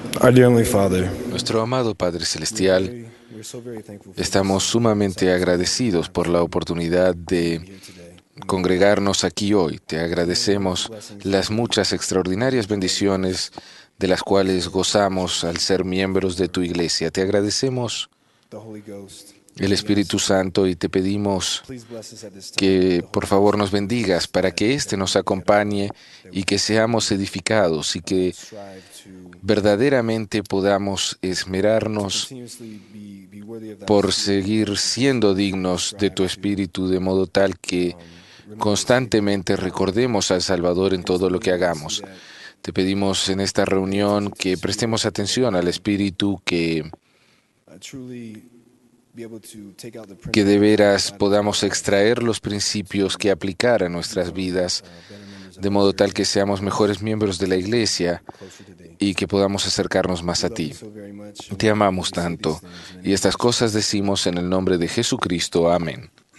Our dear Heavenly Father, Nuestro amado Padre Celestial, estamos sumamente agradecidos por la oportunidad de congregarnos aquí hoy. Te agradecemos las muchas extraordinarias bendiciones de las cuales gozamos al ser miembros de tu iglesia. Te agradecemos el Espíritu Santo y te pedimos que por favor nos bendigas para que éste nos acompañe y que seamos edificados y que verdaderamente podamos esmerarnos por seguir siendo dignos de tu Espíritu, de modo tal que constantemente recordemos al Salvador en todo lo que hagamos. Te pedimos en esta reunión que prestemos atención al Espíritu, que de veras podamos extraer los principios que aplicar a nuestras vidas, de modo tal que seamos mejores miembros de la Iglesia y que podamos acercarnos más a ti. Te amamos tanto, y estas cosas decimos en el nombre de Jesucristo. Amén.